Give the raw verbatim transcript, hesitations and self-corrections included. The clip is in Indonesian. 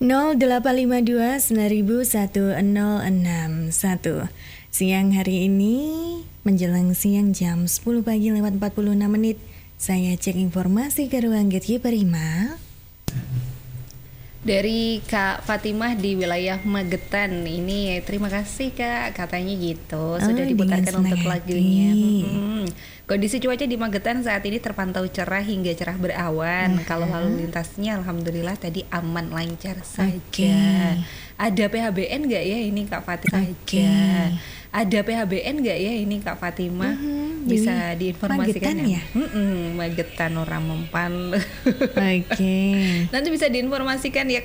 nol delapan lima dua sembilan satu nol enam satu. Siang hari ini menjelang siang jam sepuluh pagi lewat empat puluh enam menit. Saya cek informasi ke ruang Getki Prima. Dari Kak Fatimah di wilayah Magetan. Ini terima kasih Kak, katanya gitu. Sudah Oh, diputarkan untuk hati. lagunya. Hmm. Kondisi cuaca di Magetan saat ini terpantau cerah hingga cerah berawan. Uh-huh. Kalau lalu lintasnya alhamdulillah tadi aman lancar saja. Okay. Ada P H B N nggak ya ini Kak Fatimah? Okay. Saja. Ada P H B N nggak ya ini Kak Fatimah? Uh-huh. Bisa diinformasikan Magetan ya? Mm-mm, Magetan orang mempan. Oke. Okay. Nanti bisa diinformasikan ya